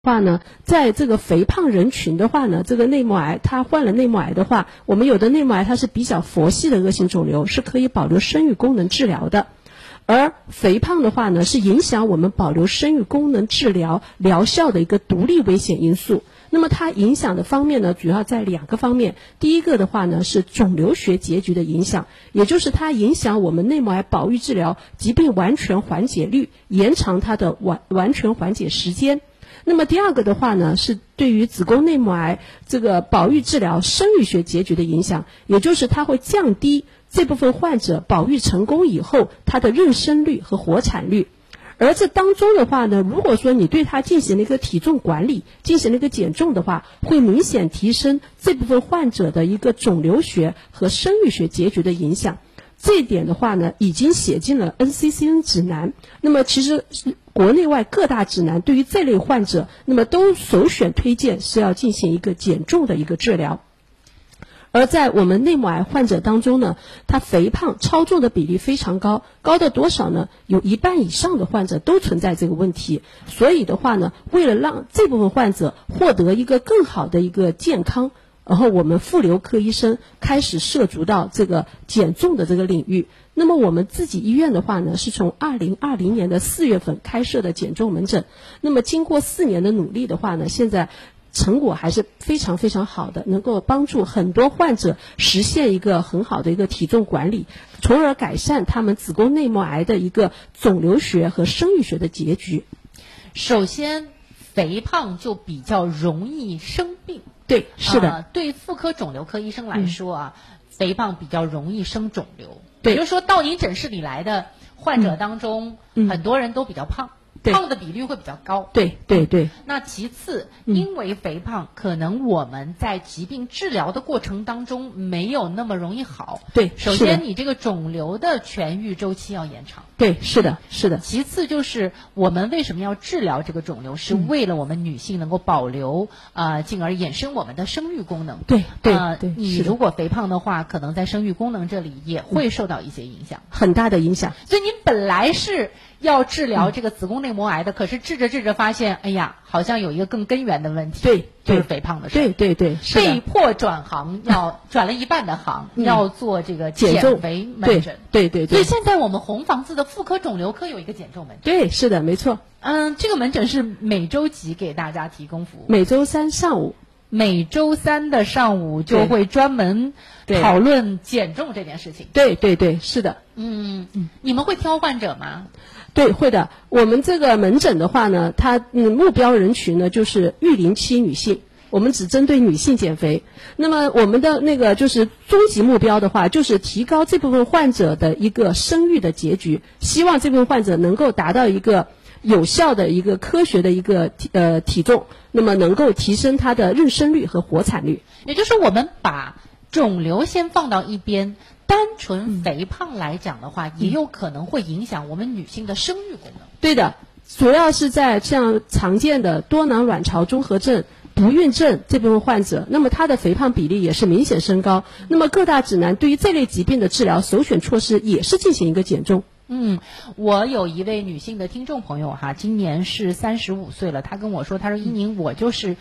话呢，在这个肥胖人群的话呢，这个内膜癌它患了内膜癌的话，我们有的内膜癌它是比较佛系的恶性肿瘤，是可以保留生育功能治疗的。而肥胖的话呢，是影响我们保留生育功能治疗疗效的一个独立危险因素。那么它影响的方面呢，主要在2个方面。第一个的话呢，是肿瘤学结局的影响，也就是它影响我们内膜癌保育治疗疾病完全缓解率，延长它的完全缓解时间。那么第2个的话呢，是对于子宫内膜癌这个保育治疗生育学结局的影响，也就是它会降低这部分患者保育成功以后它的妊娠率和活产率。而这当中的话呢，如果说你对它进行了一个体重管理，进行了一个减重的话，会明显提升这部分患者的一个肿瘤学和生育学结局的影响。这一点的话呢，已经写进了 NCCN 指南。那么其实国内外各大指南对于这类患者，那么都首选推荐是要进行一个减重的一个治疗。而在我们内膜癌患者当中呢，他肥胖超重的比例非常高，高到多少呢？有1半以上的患者都存在这个问题。所以的话呢，为了让这部分患者获得一个更好的一个健康，然后我们妇瘤科医生开始涉足到这个减重的这个领域。那么我们自己医院的话呢，是从2020年的4月份开设的减重门诊。那么经过4年的努力的话呢，现在成果还是非常非常好的，能够帮助很多患者实现一个很好的一个体重管理，从而改善他们子宫内膜癌的一个肿瘤学和生育学的结局。 首先，肥胖就比较容易生病。 对，是的。 对妇科肿瘤科医生来说肥胖比较容易生肿瘤。 对， 也就是说到您诊室里来的患者当中，很多人都比较胖。胖的比率会比较高。 对对对。 那其次，因为肥胖，可能我们在疾病治疗的过程当中没有那么容易好。 对， 首先你这个肿瘤的痊愈周期要延长。 对，是的，是的。 其次就是我们为什么要治疗这个肿瘤，是为了我们女性能够保留进而衍生我们的生育功能。 对对对。 你如果肥胖的话，可能在生育功能这里也会受到一些影响， 很大的影响。 所以您本来是要治疗这个子宫内膜癌的，可是治着治着发现，哎呀，好像有一个更根源的问题。 对， 就是肥胖的事。 对对对， 被迫转行，要转了1半的行，要做这个减肥门诊。 对对对。 所以现在我们红房子的妇科肿瘤科有一个减重门诊。 对，是的，没错。 这个门诊是每周几给大家提供服务？ 每周3上午。 每周3的上午就会专门讨论减重这件事情。 对对对，是的。 你们会挑患者吗？ 对，会的。我们这个门诊的话呢，它目标人群呢就是育龄期女性，我们只针对女性减肥。那么我们的那个就是终极目标的话，就是提高这部分患者的一个生育的结局，希望这部分患者能够达到一个有效的一个科学的一个体重，那么能够提升它的妊娠率和活产率。 也就是我们把肿瘤先放到一边，单纯肥胖来讲的话，也有可能会影响我们女性的生育功能。 对的，主要是在像常见的多囊卵巢综合症、不孕症这部分患者，那么他的肥胖比例也是明显升高。那么各大指南对于这类疾病的治疗首选措施也是进行一个减重。 我有一位女性的听众朋友今年是35岁了，她跟我说，她说依宁，我就是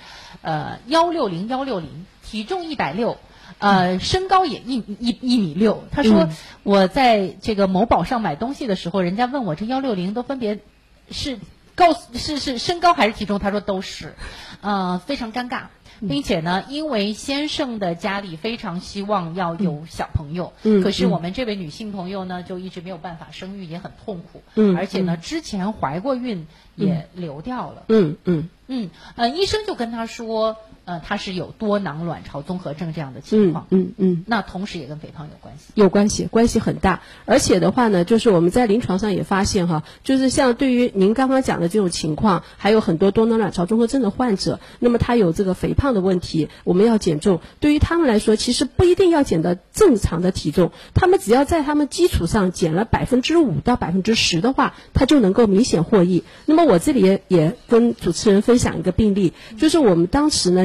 160，体重160。身高也1.6米。他说我在这个某宝上买东西的时候，人家问我这160都分别是身高还是体重，他说都是，非常尴尬。并且呢，因为先生的家里非常希望要有小朋友，可是我们这位女性朋友呢，就一直没有办法生育，也很痛苦，而且呢，之前怀过孕也流掉了。医生就跟她说，她是有多囊卵巢综合症这样的情况。那同时也跟肥胖有关系。 有关系，关系很大。而且的话呢，就是我们在临床上也发现就是像对于您刚刚讲的这种情况，还有很多多囊卵巢综合症的患者，那么他有这个肥胖的问题，我们要减重。对于他们来说，其实不一定要减到正常的体重，他们只要在他们基础上减了5%到10%的话，他就能够明显获益。那么我这里也跟主持人分享一个病例，就是我们当时呢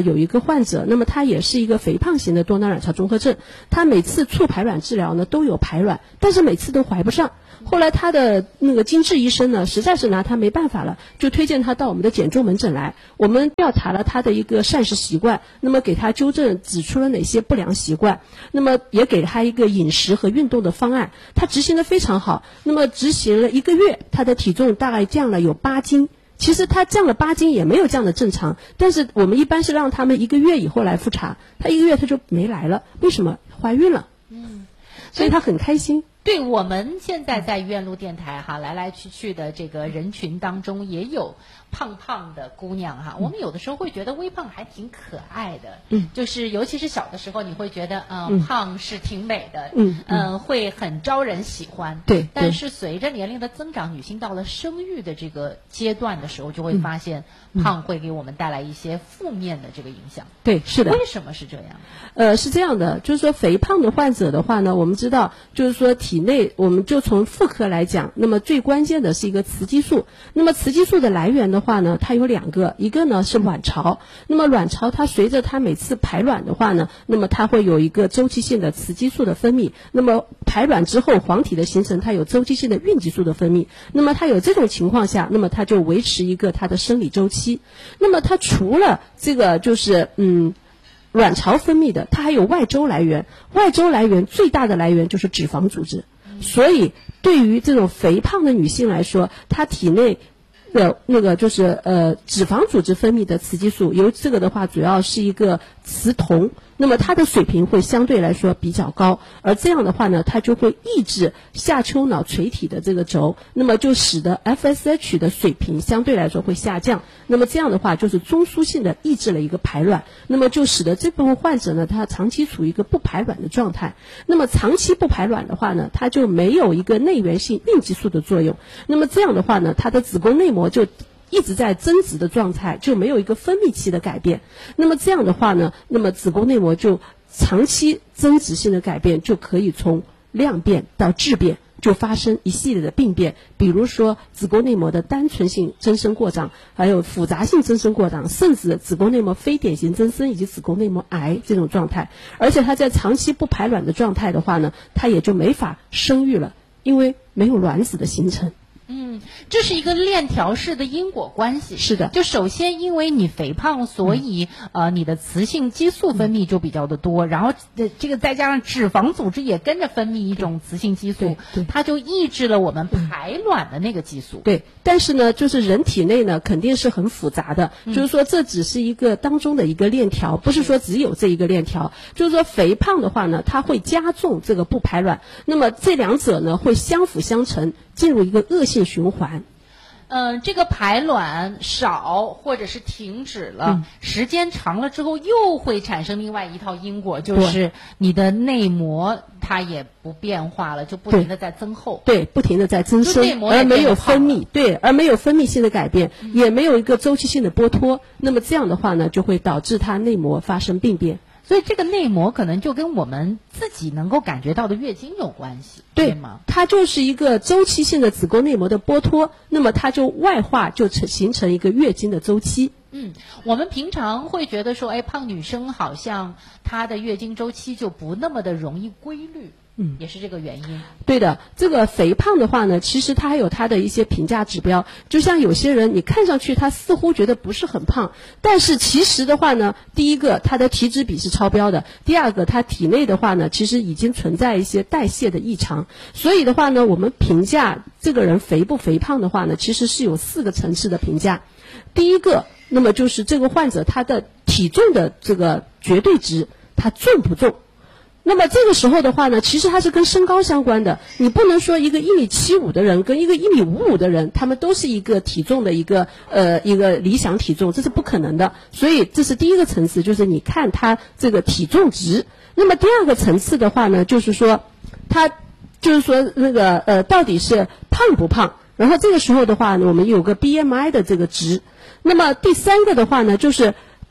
有一个患者，那么他也是一个肥胖型的多囊卵巢综合症，他每次促排卵治疗呢都有排卵，但是每次都怀不上。后来他的那个精治医生呢，实在是拿他没办法了，就推荐他到我们的减重门诊来。我们调查了他的一个膳食习惯，那么给他纠正，指出了哪些不良习惯，那么也给了他一个饮食和运动的方案。他执行得非常好，那么执行了1个月，他的体重大概降了有8斤。其实他降了8斤也没有降得正常，但是我们一般是让他们1个月以后来复查，他1个月他就没来了，为什么？怀孕了。所以他很开心。 对，我们现在在医院路电台哈，来来去去的这个人群当中也有胖胖的姑娘哈，我们有的时候会觉得微胖还挺可爱的，就是尤其是小的时候，你会觉得胖是挺美的，会很招人喜欢。 对， 但是随着年龄的增长，女性到了生育的这个阶段的时候，就会发现胖会给我们带来一些负面的这个影响。 对，是的。 为什么是这样？ 是这样的，就是说肥胖的患者的话呢，我们知道，就是说体内，我们就从妇科来讲，那么最关键的是一个雌激素。那么雌激素的来源的话呢，它有2个，一个呢是卵巢。那么卵巢它随着它每次排卵的话呢，那么它会有一个周期性的雌激素的分泌。那么排卵之后黄体的形成，它有周期性的孕激素的分泌。那么它有这种情况下，那么它就维持一个它的生理周期。那么它除了这个就是卵巢分泌的，它还有外周来源。外周来源最大的来源就是脂肪组织。所以对于这种肥胖的女性来说，她体内的那个就是脂肪组织分泌的雌激素，由这个的话主要是一个雌酮，那么它的水平会相对来说比较高，而这样的话呢，它就会抑制下丘脑垂体的这个轴，那么就使得 FSH 的水平相对来说会下降，那么这样的话就是中枢性的抑制了一个排卵，那么就使得这部分患者呢，他长期处于一个不排卵的状态。那么长期不排卵的话呢，它就没有一个内源性孕激素的作用，那么这样的话呢，它的子宫内膜就一直在增殖的状态，就没有一个分泌期的改变。那么这样的话呢，那么子宫内膜就长期增殖性的改变，就可以从量变到质变，就发生一系列的病变，比如说子宫内膜的单纯性增生过长，还有复杂性增生过长，甚至子宫内膜非典型增生以及子宫内膜癌这种状态。而且它在长期不排卵的状态的话呢，它也就没法生育了，因为没有卵子的形成。 这是一个链条式的因果关系。 是的， 就首先因为你肥胖，所以你的雌性激素分泌就比较的多，然后这个再加上脂肪组织也跟着分泌一种雌性激素，它就抑制了我们排卵的那个激素。 对，但是呢，就是人体内呢肯定是很复杂的，就是说这只是一个当中的一个链条，不是说只有这一个链条。就是说肥胖的话呢，它会加重这个不排卵，那么这两者呢会相辅相成，进入一个恶性循环。 这个排卵少或者是停止了，时间长了之后又会产生另外一套因果，就是你的内膜它也不变化了，就不停的在增厚。 对，不停的在增生，而没有分泌，对，而没有分泌性的改变，也没有一个周期性的剥脱。那么这样的话呢，就会导致它内膜发生病变。 所以这个内膜可能就跟我们自己能够感觉到的月经有关系，对吗？ 它就是一个周期性的子宫内膜的剥脱，那么它就外化，就形成一个月经的周期。 我们平常会觉得说，胖女生好像她的月经周期就不那么的容易规律。也是这个原因。 对的，这个肥胖的话呢，其实它还有它的一些评价指标。就像有些人，你看上去他似乎觉得不是很胖，但是其实的话呢，第一个他的体脂比是超标的，第二个他体内的话呢，其实已经存在一些代谢的异常。所以的话呢，我们评价这个人肥不肥胖的话呢，其实是有4个层次的评价。第一个，那么就是这个患者他的体重的这个绝对值，他重不重？那么这个时候的话呢，其实它是跟身高相关的。你不能说一个1.75米的人跟一个1.55米的人，他们都是一个体重的一个理想体重，这是不可能的。所以这是第一个层次，就是你看他这个体重值。那么第二个层次的话呢，就是说他就是说那个到底是胖不胖？然后这个时候的话呢，我们有个 BMI 的这个值。那么第3个的话呢，就是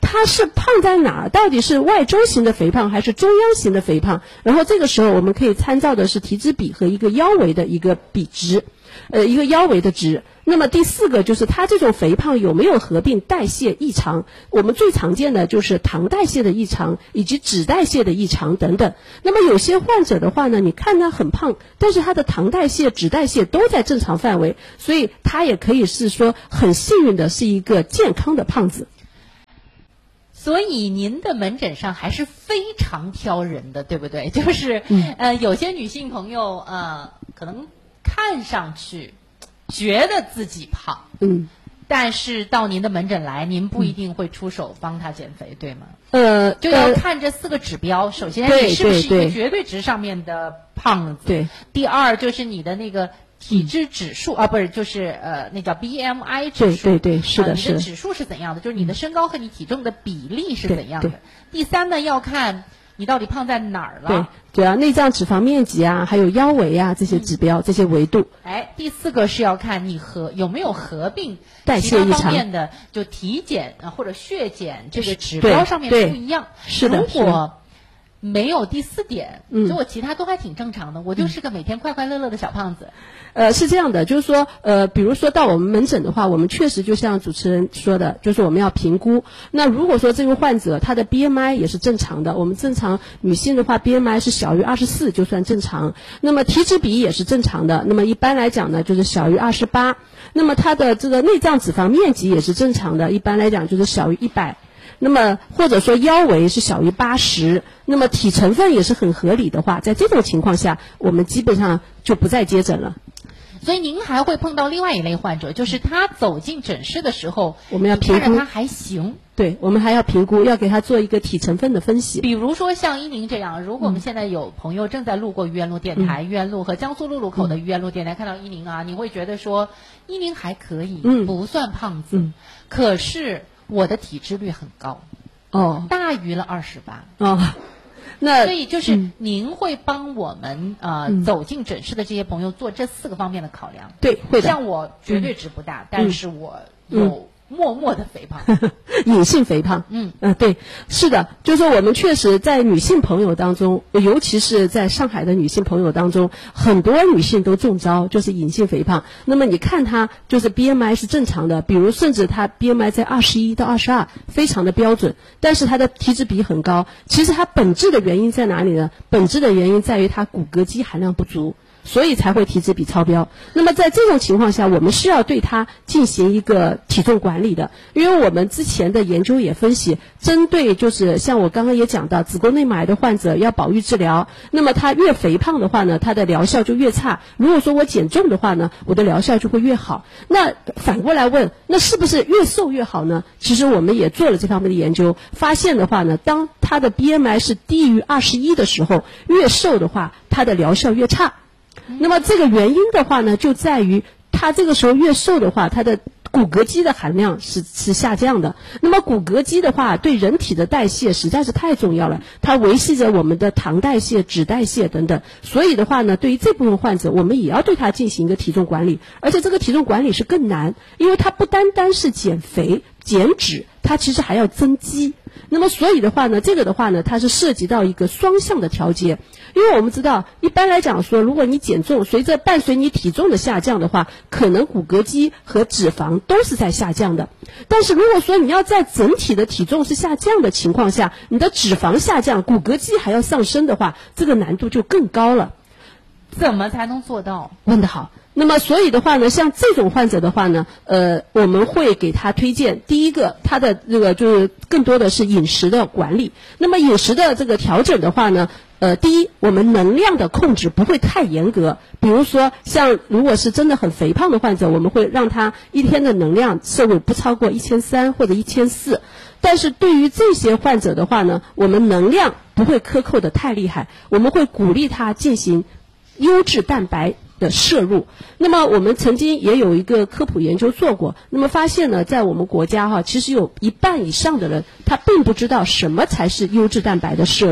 它是胖在哪儿？到底是外周型的肥胖还是中央型的肥胖？然后这个时候我们可以参照的是体脂比和一个腰围的一个比值，一个腰围的值。那么第4个就是它这种肥胖有没有合并代谢异常？我们最常见的就是糖代谢的异常以及脂代谢的异常等等。那么有些患者的话呢，你看他很胖，但是他的糖代谢、脂代谢都在正常范围，所以他也可以是说很幸运的是一个健康的胖子。 所以您的门诊上还是非常挑人的，对不对？就是有些女性朋友可能看上去觉得自己胖，但是到您的门诊来，您不一定会出手帮她减肥，对吗？就要看这4个指标。首先，你是不是一个绝对值上面的胖子？ 对。 第二，就是你的那个体脂指数不是，就是那叫 BMI 指数。 对，是的， 你的指数是怎样的？就是你的身高和你体重的比例是怎样的？ 对。 第三呢，要看你到底胖在哪儿了？ 对啊，内脏脂肪面积啊，还有腰围啊，这些指标，这些维度。 第4个是要看你有没有合并代谢异常其他方面的，就体检或者血检这个指标上面不一样。 是的。 如果没有第4点，就我其他都还挺正常的，我就是个每天快快乐乐的小胖子。 是这样的，就是说，比如说到我们门诊的话，我们确实就像主持人说的，就是我们要评估。那如果说这个患者他的 BMI 也是正常的，我们正常女性的话 BMI 是小于24就算正常。那么体脂比也是正常的，那么一般来讲呢就是小于28。那么他的这个内脏脂肪面积也是正常的，一般来讲就是小于100。那么或者说腰围是小于80，那么体成分也是很合理的话，在这种情况下，我们基本上就不再接诊了。 所以您还会碰到另外一类患者，就是他走进诊室的时候， 我们要评估， 看着他还行。 对，我们还要评估，要给他做一个体成分的分析。 比如说像依宁这样，如果我们现在有朋友正在路过愚园路电台、愚园路和江苏路路口的愚园路电台，看到依宁你会觉得说依宁还可以，不算胖子，可是我的体脂率很高，大于了28。所以就是您会帮我们走进诊室的这些朋友做这4个方面的考量。 对，会的。 像我绝对值不大，但是我有默默的肥胖， 隐性肥胖。对，是的，就是说我们确实在女性朋友当中，尤其是在上海的女性朋友当中，很多女性都中招，就是隐性肥胖。那么你看她就是 BMI 是正常的，比如甚至她 BMI 在21到22，非常的标准，但是她的体脂比很高。其实她本质的原因在哪里呢？本质的原因在于她骨骼肌含量不足，所以才会体脂比超标。那么在这种情况下，我们是要对它进行一个体重管理的，因为我们之前的研究也分析，针对就是像我刚刚也讲到，子宫内膜癌的患者要保育治疗，那么他越肥胖的话呢，他的疗效就越差。如果说我减重的话呢，我的疗效就会越好。那反过来问，那是不是越瘦越好呢？其实我们也做了这方面的研究，发现的话呢，当他的 BMI 是低于21的时候，越瘦的话，他的疗效越差。那么这个原因的话呢，就在于他这个时候越瘦的话，他的骨骼肌的含量是下降的。那么骨骼肌的话，对人体的代谢实在是太重要了，它维系着我们的糖代谢、脂代谢等等。所以的话呢，对于这部分患者，我们也要对他进行一个体重管理，而且这个体重管理是更难，因为它不单单是减肥、减脂，它其实还要增肌。那么所以的话呢，这个的话呢，它是涉及到一个双向的调节。因为我们知道，一般来讲说，如果你减重，伴随你体重的下降的话，可能骨骼肌和脂肪都是在下降的。但是如果说你要在整体的体重是下降的情况下，你的脂肪下降，骨骼肌还要上升的话，这个难度就更高了。 怎么才能做到？ 问得好。那么所以的话呢，像这种患者的话呢，我们会给他推荐，第一个，他的这个就是更多的是饮食的管理。那么饮食的这个调整的话呢，第一，我们能量的控制不会太严格。比如说，像如果是真的很肥胖的患者，我们会让他一天的能量摄入不超过1300或者1400。但是对于这些患者的话呢，我们能量不会克扣的太厉害，我们会鼓励他进行优质蛋白的摄入。那么我们曾经也有一个科普研究做过，那么发现呢，在我们国家其实有1半以上的人他并不知道什么才是优质蛋白的摄入。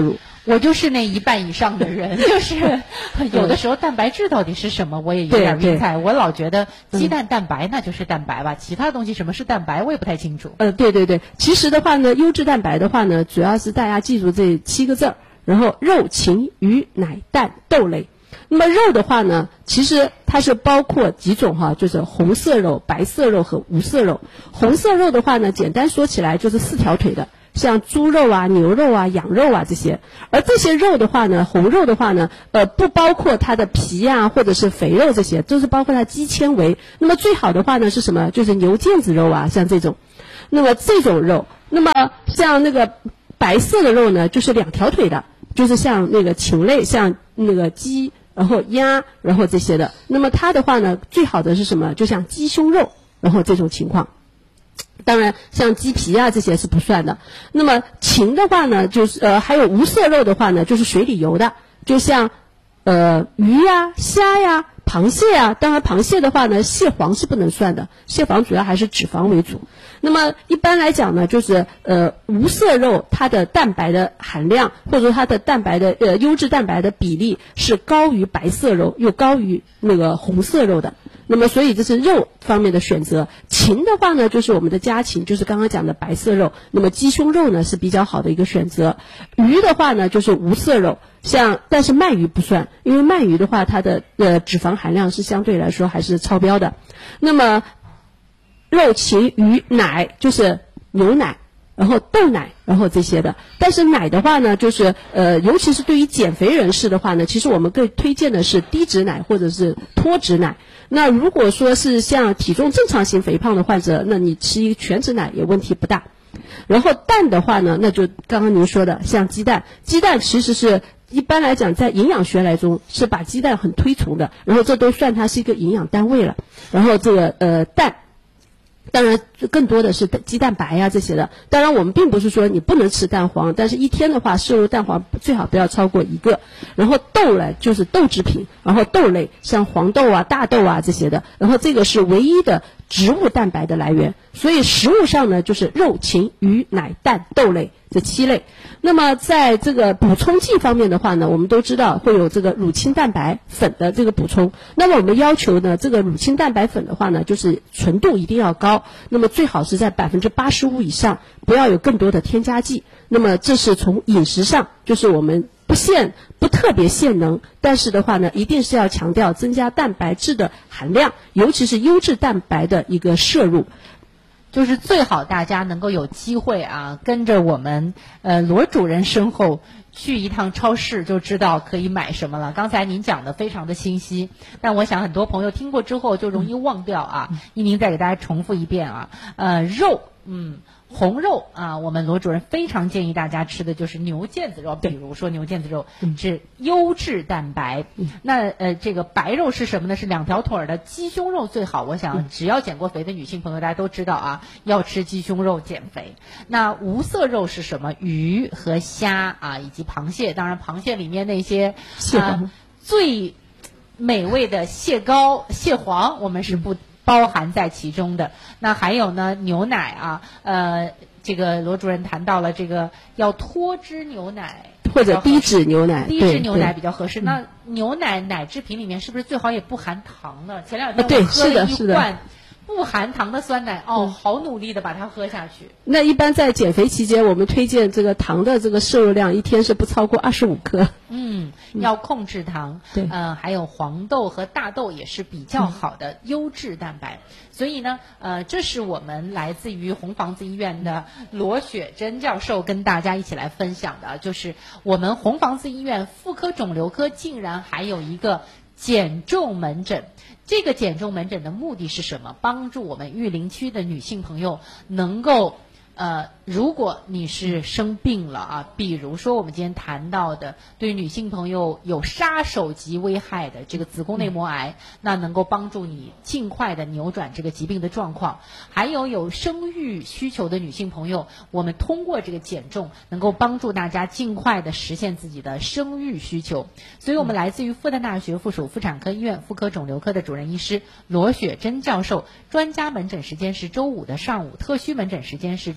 我就是那一半以上的人，就是有的时候蛋白质到底是什么，我也有点晕菜。我老觉得鸡蛋蛋白那就是蛋白吧，其他东西什么是蛋白，我也不太清楚。 对对对，其实的话呢，优质蛋白的话呢，主要是大家记住这7个字儿，然后肉、禽、鱼、奶、蛋、豆类。那么肉的话呢，其实它是包括几种哈，就是红色肉、白色肉和无色肉。红色肉的话呢，简单说起来就是4条腿的。像猪肉啊、牛肉啊、羊肉啊这些，而这些肉的话呢，红肉的话呢，不包括它的皮啊或者是肥肉这些，都是包括它肌纤维。那么最好的话呢是什么？就是牛腱子肉啊，像这种。那么这种肉，那么像那个白色的肉呢，就是2条腿的，就是像那个禽类，像那个鸡，然后鸭，然后这些的。那么它的话呢，最好的是什么？就像鸡胸肉，然后这种情况。当然，像鸡皮啊这些是不算的。那么禽的话呢，就是还有无色肉的话呢，就是水里游的，就像鱼呀、虾呀、螃蟹呀。当然，螃蟹的话呢，蟹黄是不能算的，蟹黄主要还是脂肪为主。那么一般来讲呢，就是无色肉它的蛋白的含量或者说它的蛋白的优质蛋白的比例是高于白色肉，又高于那个红色肉的。那么所以这是肉方面的选择。禽的话呢，就是我们的家禽，就是刚刚讲的白色肉。那么鸡胸肉呢是比较好的一个选择。鱼的话呢就是无色肉，但是鳗鱼不算，因为鳗鱼的话它的脂肪含量是相对来说还是超标的。那么肉、禽、鱼、奶就是牛奶，然后豆奶，然后这些的。但是奶的话呢，就是尤其是对于减肥人士的话呢，其实我们更推荐的是低脂奶或者是脱脂奶。那如果说是像体重正常型肥胖的患者，那你吃一个全脂奶也问题不大。然后蛋的话呢，那就刚刚您说的，像鸡蛋其实是一般来讲在营养学来中是把鸡蛋很推崇的，然后这都算它是一个营养单位了。然后这个蛋。当然更多的是鸡蛋白呀这些的。当然我们并不是说你不能吃蛋黄，但是一天的话摄入蛋黄最好不要超过1个。然后豆类就是豆制品，然后豆类像黄豆啊、大豆啊这些的，然后这个是唯一的植物蛋白的来源。所以食物上呢就是肉、禽、鱼、奶、蛋、豆类这7类。那么在这个补充剂方面的话呢，我们都知道会有这个乳清蛋白粉的这个补充。那么我们要求呢，这个乳清蛋白粉的话呢，就是纯度一定要高，那么最好是在85%以上，不要有更多的添加剂。那么这是从饮食上，就是我们不特别限能，但是的话呢，一定是要强调增加蛋白质的含量，尤其是优质蛋白的一个摄入。 就是最好大家能够有机会啊，跟着我们罗主任身后去一趟超市，就知道可以买什么了。刚才您讲的非常的清晰，但我想很多朋友听过之后就容易忘掉啊。一鸣再给大家重复一遍啊，肉，红肉啊，我们罗主任非常建议大家吃的就是牛腱子肉，比如说牛腱子肉是优质蛋白。那这个白肉是什么呢？是2条腿的鸡胸肉最好。我想只要减过肥的女性朋友大家都知道啊，要吃鸡胸肉减肥。那无色肉是什么？鱼和虾啊，以及螃蟹。当然螃蟹里面那些最美味的蟹膏、蟹黄我们是不包含在其中的。那还有呢，牛奶啊，这个罗主任谈到了这个要脱脂牛奶或者低脂牛奶， 低脂牛奶比较合适。那牛奶奶制品里面是不是最好也不含糖呢？前2天我喝了一罐不含糖的酸奶，好努力的把它喝下去。 那一般在减肥期间，我们推荐这个糖的这个摄入量一天是不超过25克。 要控制糖。 对， 还有黄豆和大豆也是比较好的优质蛋白。所以呢，这是我们来自于红房子医院的罗雪珍教授跟大家一起来分享的，就是我们红房子医院妇科肿瘤科竟然还有一个减重门诊。这个减重门诊的目的是什么？帮助我们育龄期的女性朋友能够如果你是生病了啊，比如说我们今天谈到的对女性朋友有杀手级危害的这个子宫内膜癌，那能够帮助你尽快的扭转这个疾病的状况。还有生育需求的女性朋友，我们通过这个减重能够帮助大家尽快的实现自己的生育需求。所以我们来自于复旦大学附属妇产科医院妇科肿瘤科的主任医师罗雪珍教授，专家门诊时间是周5的上午，特需门诊时间是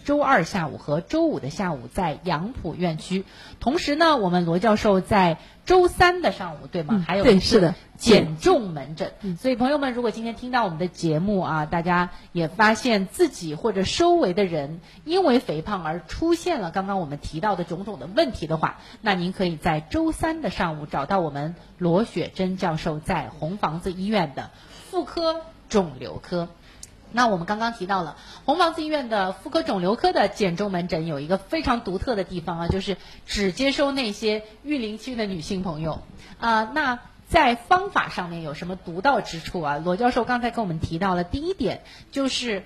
周二下午和周五的下午在杨浦院区。同时呢，我们罗教授在周三的上午，对吗？还有对，是的， 减重门诊。所以朋友们，如果今天听到我们的节目啊，大家也发现自己或者周围的人因为肥胖而出现了刚刚我们提到的种种的问题的话，那您可以在周三的上午找到我们罗雪珍教授在红房子医院的妇科肿瘤科。那我们刚刚提到了红房子医院的妇科肿瘤科的减重门诊有一个非常独特的地方啊，就是只接收那些育龄期的女性朋友那在方法上面有什么独到之处啊？罗教授刚才跟我们提到了第一点，就是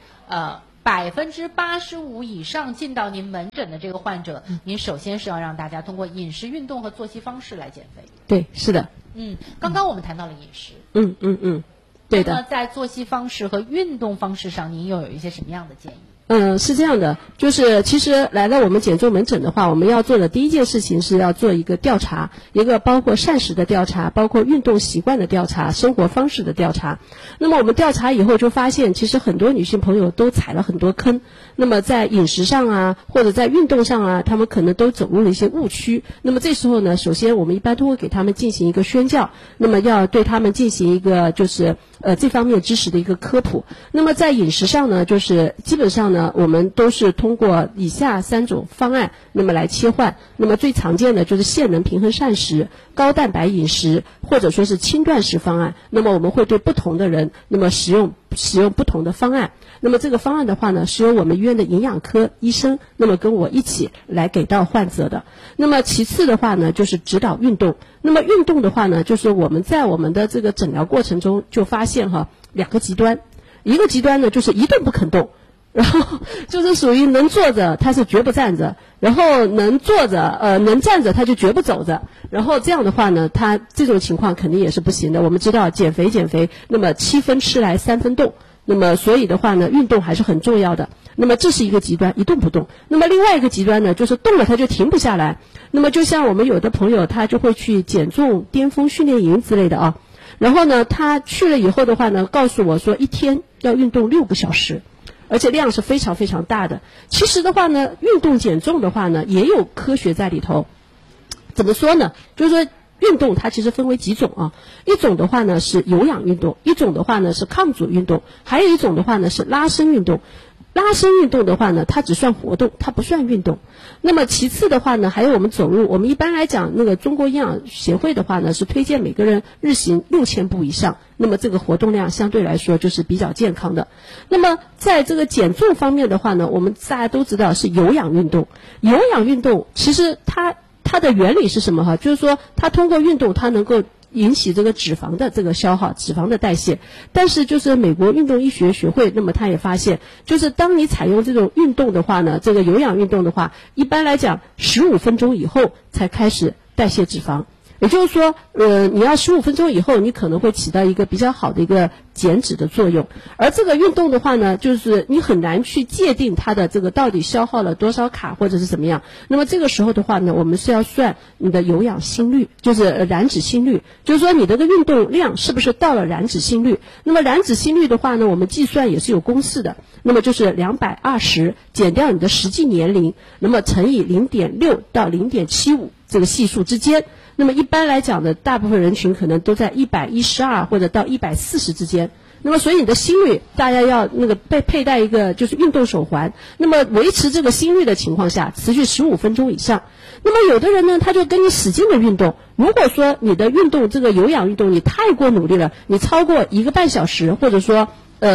85%以上进到您门诊的这个患者，您首先是要让大家通过饮食、运动和作息方式来减肥。 对，是的。 刚刚我们谈到了饮食。 对的。 那么在作息方式和运动方式上，您又有一些什么样的建议？ 是这样的，就是其实来到我们减重门诊的话，我们要做的第一件事情是要做一个调查，一个包括膳食的调查，包括运动习惯的调查，生活方式的调查。那么我们调查以后就发现，其实很多女性朋友都踩了很多坑。那么在饮食上啊，或者在运动上啊，她们可能都走入了一些误区。那么这时候呢，首先我们一般都会给她们进行一个宣教，那么要对她们进行一个就是这方面知识的一个科普。那么在饮食上呢，就是基本上呢，我们都是通过以下3种方案那么来切换。那么最常见的就是限能平衡膳食、高蛋白饮食，或者说是轻断食方案。那么我们会对不同的人那么使用不同的方案。那么这个方案的话呢，是由我们医院的营养科医生那么跟我一起来给到患者的。那么其次的话呢，就是指导运动。那么运动的话呢，就是我们在我们的这个诊疗过程中就发现2个极端。一个极端呢，就是一动不肯动，然后就是属于能坐着他是绝不站着，然后能坐着能站着他就绝不走着。然后这样的话呢，他这种情况肯定也是不行的。我们知道减肥，那么7分吃来3分动。那么所以的话呢，运动还是很重要的。那么这是一个极端，一动不动。那么另外一个极端呢，就是动了它就停不下来。那么就像我们有的朋友他就会去减重巅峰训练营之类的啊，然后呢他去了以后的话呢，告诉我说一天要运动6个小时，而且量是非常非常大的。其实的话呢，运动减重的话呢，也有科学在里头。怎么说呢？就是说运动它其实分为几种啊，一种的话呢是有氧运动，一种的话呢是抗阻运动，还有一种的话呢是拉伸运动。拉伸运动的话呢，它只算活动，它不算运动。那么其次的话呢，还有我们走路，我们一般来讲，那个中国营养协会的话呢，是推荐每个人日行6000步以上，那么这个活动量相对来说就是比较健康的。那么在这个减重方面的话呢，我们大家都知道是有氧运动。有氧运动其实它的原理是什么就是说它通过运动它能够引起这个脂肪的这个消耗，脂肪的代谢。但是就是美国运动医学学会，那么他也发现，就是当你采用这种运动的话呢，这个有氧运动的话，一般来讲15分钟以后才开始代谢脂肪。也就是说你要15分钟以后，你可能会起到一个比较好的一个减脂的作用。而这个运动的话呢，就是你很难去界定它的这个到底消耗了多少卡或者是怎么样。那么这个时候的话呢，我们是要算你的有氧心率，就是燃脂心率，就是说你的这个运动量是不是到了燃脂心率。那么燃脂心率的话呢，我们计算也是有公式的，那么就是220减掉你的实际年龄，那么乘以0.6到0.75这个系数之间。那么一般来讲的，大部分人群可能都在112或者到140之间。那么所以你的心率，大家要那个佩戴一个就是运动手环，那么维持这个心率的情况下，持续15分钟以上。那么有的人呢，他就跟你使劲的运动。如果说你的运动这个有氧运动你太过努力了，你超过1个半小时，或者说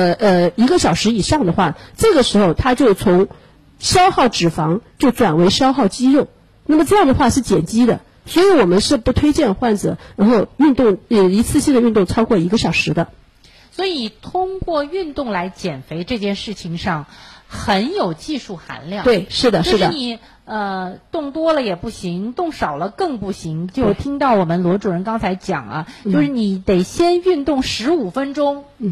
1个小时以上的话，这个时候他就从消耗脂肪就转为消耗肌肉。那么这样的话是减肌的。所以我们是不推荐患者然后运动一次性的运动超过1个小时的。 所以通过运动来减肥这件事情上很有技术含量。 对，是的，是的。 就是你动多了也不行，动少了更不行。就听到我们罗主任刚才讲啊，就是你得先运动15分钟，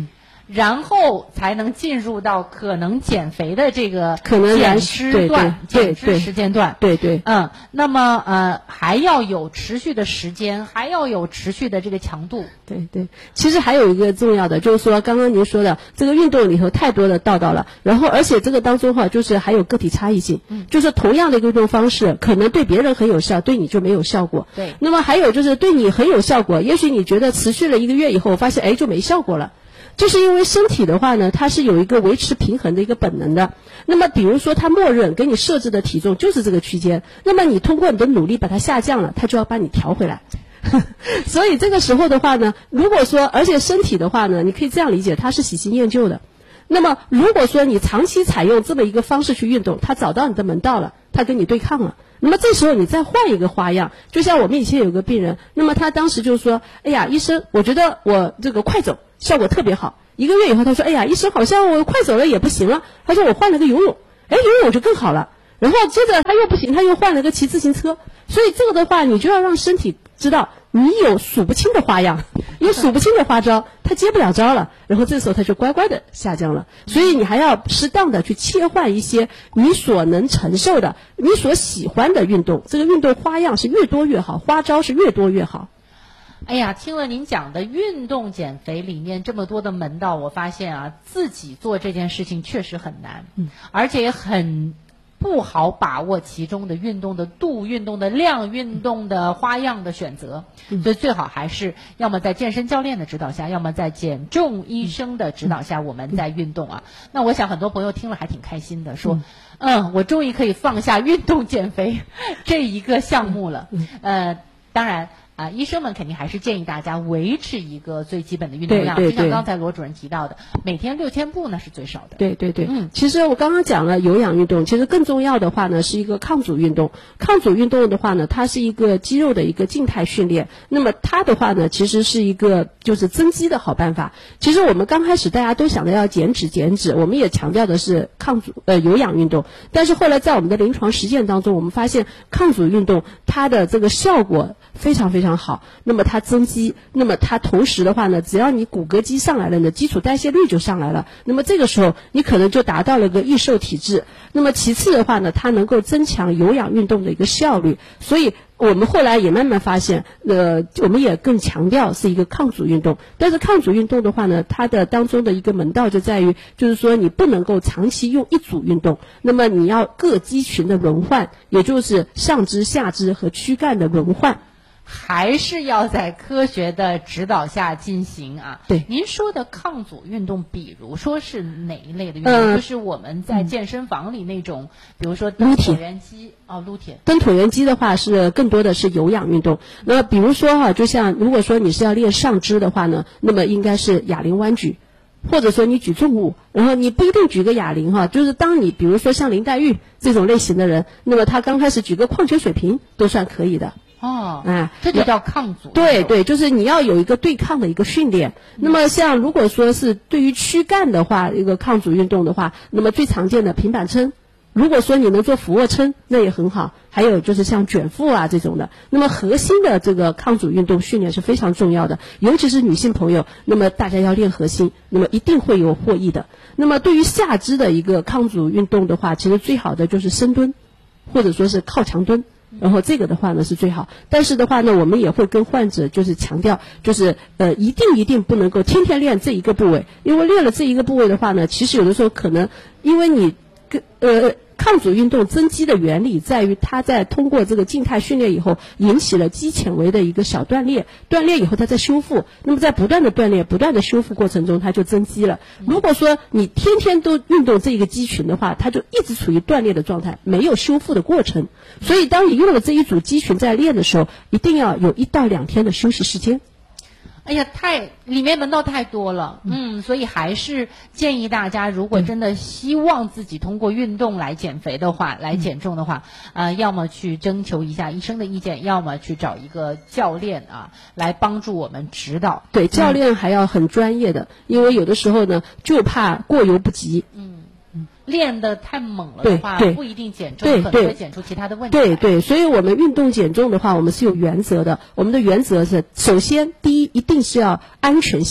然后才能进入到可能减肥的这个减脂段、减脂时间段。 对对。 那么还要有持续的时间，还要有持续的这个强度。 对对，其实还有一个重要的，就是说刚刚您说的这个运动里头太多的道道了，然后而且这个当中就是还有个体差异性，就是同样的一个运动方式，可能对别人很有效，对你就没有效果。 对。 那么还有就是对你很有效果，也许你觉得持续了1个月以后，发现就没效果了。就是因为身体的话呢，它是有一个维持平衡的一个本能的。那么比如说它默认给你设置的体重就是这个区间，那么你通过你的努力把它下降了，它就要把你调回来。所以这个时候的话呢，如果说而且身体的话呢，你可以这样理解，它是喜新厌旧的。那么如果说你长期采用这么一个方式去运动，它找到你的门道了，它跟你对抗了，那么这时候你再换一个花样。就像我们以前有个病人，那么他当时就说，哎呀医生，我觉得我这个快走效果特别好。1个月以后他说，哎呀医生，好像我快走了也不行了，他说我换了个游泳，游泳就更好了。然后接着他又不行，他又换了个骑自行车。所以这个的话，你就要让身体知道你有数不清的花样，有数不清的花招，他接不了招了，然后这时候他就乖乖的下降了。所以你还要适当的去切换一些你所能承受的、你所喜欢的运动，这个运动花样是越多越好，花招是越多越好。 哎呀，听了您讲的运动减肥里面这么多的门道，我发现自己做这件事情确实很难，而且也很不好把握其中的运动的度、运动的量、运动的花样的选择，所以最好还是要么在健身教练的指导下，要么在减重医生的指导下，我们在运动那我想很多朋友听了还挺开心的，说我终于可以放下运动减肥这一个项目了。当然医生们肯定还是建议大家维持一个最基本的运动量，就像刚才罗主任提到的，每天6000步那是最少的。 对对对，其实我刚刚讲了有氧运动，其实更重要的话呢是一个抗阻运动。抗阻运动的话呢，它是一个肌肉的一个静态训练，那么它的话呢其实是一个就是增肌的好办法。其实我们刚开始大家都想着要减脂，我们也强调的是有氧运动，但是后来在我们的临床实践当中，我们发现抗阻运动它的这个效果非常非常好，那么它增肌，那么它同时的话呢，只要你骨骼肌上来了呢，基础代谢率就上来了，那么这个时候你可能就达到了个易瘦体质。那么其次的话呢，它能够增强有氧运动的一个效率，所以我们后来也慢慢发现我们也更强调是一个抗阻运动。但是抗阻运动的话呢，它的当中的一个门道就在于，就是说你不能够长期用一组运动，那么你要各肌群的轮换，也就是上肢、下肢和躯干的轮换， 还是要在科学的指导下进行对， 您说的抗阻运动，比如说是哪一类的运动？就是我们在健身房里那种，比如说蹬椭圆机撸铁。蹬椭圆机的话是更多的是有氧运动。那么比如说就像如果说你是要练上肢的话呢，那么应该是哑铃弯举。或者说你举重物，然后你不一定举个哑铃就是当你比如说像林黛玉这种类型的人，那么他刚开始举个矿泉水瓶都算可以的。 这就叫抗阻。 对对，就是你要有一个对抗的一个训练。那么像如果说是对于躯干的话，一个抗阻运动的话，那么最常见的平板撑，如果说你能做俯卧撑，那也很好。还有就是像卷腹这种的。那么核心的这个抗阻运动训练是非常重要的，尤其是女性朋友，那么大家要练核心，那么一定会有获益的。那么对于下肢的一个抗阻运动的话，其实最好的就是深蹲，或者说是靠墙蹲。然后这个的话呢是最好，但是的话呢，我们也会跟患者就是强调，就是一定不能够天天练这一个部位，因为练了这一个部位的话呢，其实有的时候可能因为你抗阻运动增肌的原理在于它在通过这个静态训练以后引起了肌纤维的一个小断裂，断裂以后它在修复，那么在不断的锻炼不断的修复过程中它就增肌了。如果说你天天都运动这一个肌群的话，它就一直处于断裂的状态，没有修复的过程。所以当你用了这一组肌群在练的时候，一定要有1到2天的休息时间。 哎呀，里面门道太多了，所以还是建议大家，如果真的希望自己通过运动来减肥的话，来减重的话，要么去征求一下医生的意见，要么去找一个教练来帮助我们指导。 对，教练还要很专业的，因为有的时候呢，就怕过犹不及。 练得太猛了的话，不一定减重，可能会减出其他的问题。 对，所以我们运动减重的话，我们是有原则的。我们的原则是，首先第一，一定是要安全性。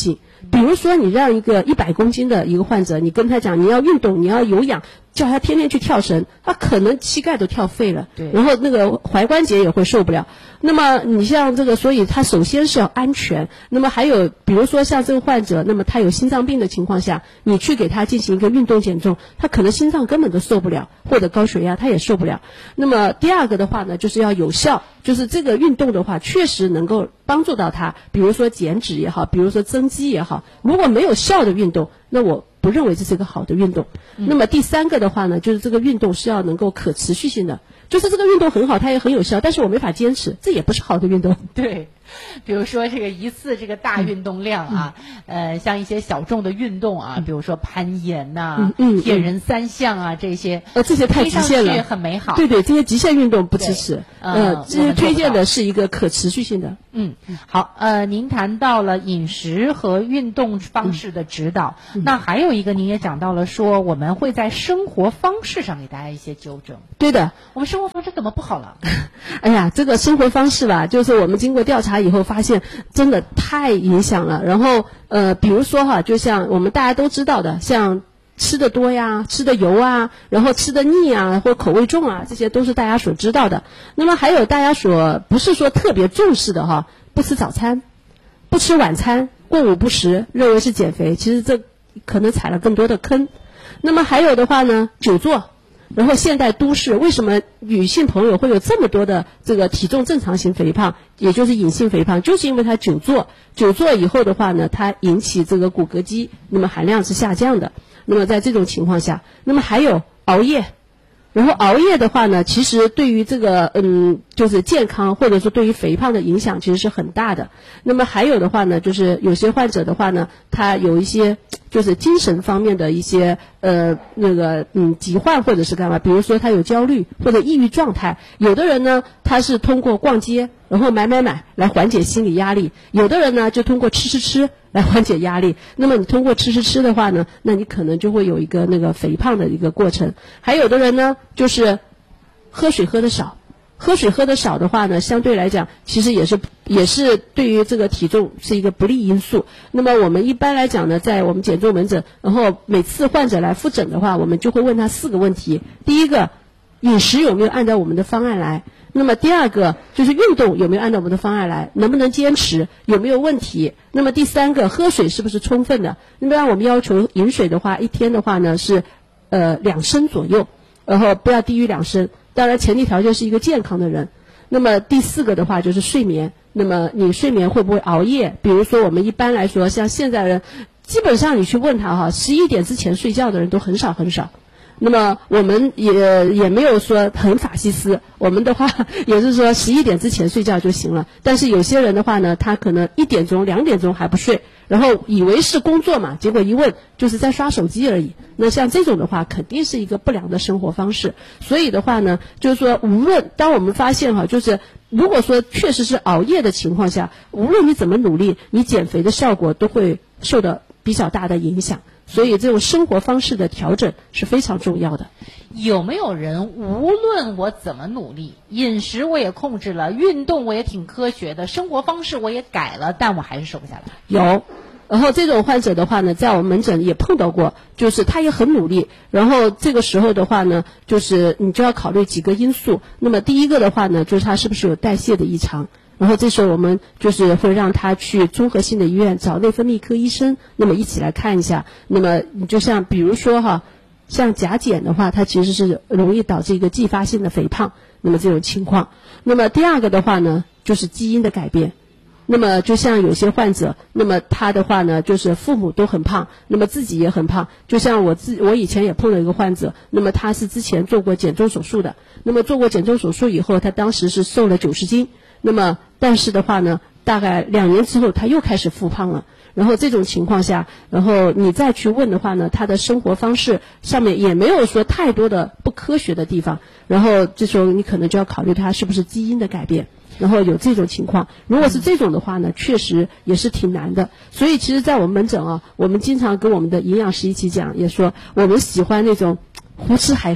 比如说你让一个100公斤的一个患者，你跟他讲你要运动，你要有氧，叫他天天去跳绳，他可能膝盖都跳废了， 对， 然后那个踝关节也会受不了。那么你像这个，所以他首先是要安全。那么还有比如说像这个患者，那么他有心脏病的情况下，你去给他进行一个运动减重，他可能心脏根本都受不了，或者高血压他也受不了。那么第二个的话呢，就是要有效，就是这个运动的话确实能够帮助到他，比如说减脂也好，比如说增肌也好。如果没有效的运动，那我不认为这是一个好的运动。那么第三个的话呢，就是这个运动是要能够可持续性的，就是这个运动很好，它也很有效，但是我没法坚持，这也不是好的运动。 对，比如说这个一次这个大运动量啊，像一些小众的运动啊，比如说攀岩呐、铁人三项啊这些， 这些太极限了， 很美好。 对对，这些极限运动不支持。这些推荐的是一个可持续性的。 好，您谈到了饮食和运动方式的指导，那还有一个您也讲到了说我们会在生活方式上给大家一些纠正。 对的， 我们生活方式怎么不好了？ 哎呀，这个生活方式吧，就是我们经过调查以后发现真的太影响了。然后比如说哈，就像我们大家都知道的，像吃的多呀，吃的油啊，然后吃的腻啊，或口味重啊，这些都是大家所知道的。那么还有大家所不是说特别重视的哈，不吃早餐，不吃晚餐，过午不食，认为是减肥，其实这可能踩了更多的坑。那么还有的话呢，久坐。然后现代都市为什么女性朋友会有这么多的这个体重正常型肥胖，也就是隐性肥胖，就是因为她久坐以后的话呢，它引起这个骨骼肌那么含量是下降的。那么在这种情况下，那么还有熬夜，然后熬夜的话呢，其实对于这个就是健康或者说对于肥胖的影响其实是很大的。那么还有的话呢，就是有些患者的话呢，他有一些就是精神方面的一些疾患或者是干嘛，比如说他有焦虑或者抑郁状态。有的人呢，他是通过逛街然后买来缓解心理压力，有的人呢就通过吃来缓解压力。那么你通过吃的话呢，那你可能就会有一个那个肥胖的一个过程。还有的人呢就是喝水喝得少的话呢，相对来讲其实也是对于这个体重是一个不利因素。那么我们一般来讲呢，在我们减重门诊，然后每次患者来复诊的话，我们就会问他4个问题。第一个，饮食有没有按照我们的方案来？那么第二个就是运动有没有按照我们的方案来，能不能坚持，有没有问题？那么第三个，喝水是不是充分的？那么我们要求饮水的话，一天的话呢是2升左右，然后不要低于2升。当然前提条件是一个健康的人。那么第4个的话就是睡眠，那么你睡眠会不会熬夜？比如说我们一般来说像现在人基本上你去问他哈，11点之前睡觉的人都很少。那么我们也没有说很法西斯，我们的话也是说11点之前睡觉就行了。但是有些人的话呢，他可能1点钟、2点钟还不睡，然后以为是工作嘛，结果一问就是在刷手机而已。那像这种的话，肯定是一个不良的生活方式。所以的话呢，就是说无论当我们发现哈，就是如果说确实是熬夜的情况下，无论你怎么努力，你减肥的效果都会受到比较大的影响。所以这种生活方式的调整是非常重要的。 有没有人无论我怎么努力，饮食我也控制了，运动我也挺科学的，生活方式我也改了，但我还是瘦不下来？ 有。然后这种患者的话呢，在我们门诊也碰到过，就是他也很努力，然后这个时候的话呢，就是你就要考虑几个因素。那么第一个的话呢，就是他是不是有代谢的异常，然后这时候我们就是会让他去综合性的医院找内分泌科医生，那么一起来看一下。那么你就像比如说哈，像甲减的话，它其实是容易导致一个继发性的肥胖，那么这种情况。那么第二个的话呢，就是基因的改变。那么就像有些患者，那么他的话呢，就是父母都很胖，那么自己也很胖。就像我以前也碰到一个患者，那么他是之前做过减重手术的，那么做过减重手术以后，他当时是瘦了90斤，那么但是的话呢，大概2年之后他又开始复胖了。然后这种情况下，然后你再去问的话呢，他的生活方式上面也没有说太多的不科学的地方，然后这时候你可能就要考虑他是不是基因的改变。然后有这种情况，如果是这种的话呢，确实也是挺难的。所以其实在我们门诊我们经常跟我们的营养师一起讲，也说我们喜欢那种胡吃海喝，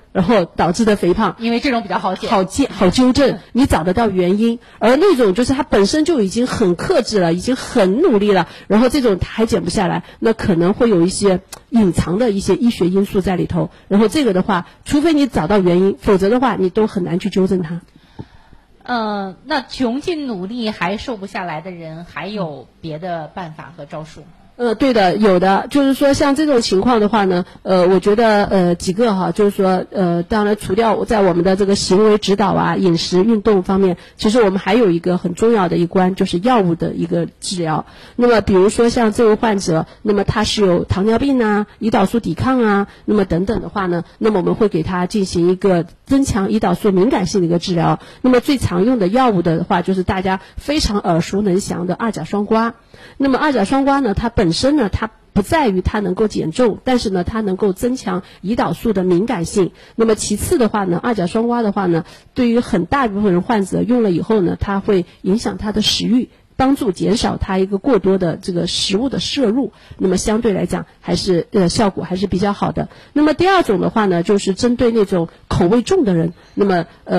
然后导致的肥胖。 因为这种比较好减， 好纠正，你找得到原因。而那种就是他本身就已经很克制了，已经很努力了，然后这种他还减不下来，那可能会有一些隐藏的一些医学因素在里头。然后这个的话，除非你找到原因，否则的话你都很难去纠正它。 那穷尽努力还瘦不下来的人，还有别的办法和招数？ 对的，有的，就是说像这种情况的话呢，我觉得几个哈，就是说当然除掉在我们的这个行为指导啊、饮食、运动方面，其实我们还有一个很重要的一关，就是药物的一个治疗。那么比如说像这位患者，那么他是有糖尿病啊、胰岛素抵抗啊，那么等等的话呢，那么我们会给他进行一个增强胰岛素敏感性的一个治疗。那么最常用的药物的话，就是大家非常耳熟能详的二甲双胍。那么二甲双胍呢，它本身呢，它不在于它能够减重，但是呢，它能够增强胰岛素的敏感性。那么其次的话呢，二甲双胍的话呢，对于很大一部分人患者用了以后呢，它会影响他的食欲，帮助减少它一个过多的这个食物的摄入，那么相对来讲还是效果还是比较好的。那么第二种的话呢，就是针对那种口味重的人，那么